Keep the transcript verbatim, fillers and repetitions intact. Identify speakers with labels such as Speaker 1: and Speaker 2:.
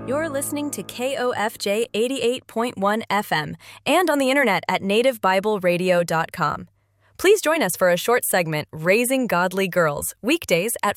Speaker 1: You're listening to K O F J eighty-eight point one F M and on the internet at native bible radio dot com. Please join us for a short segment, Raising Godly Girls, weekdays at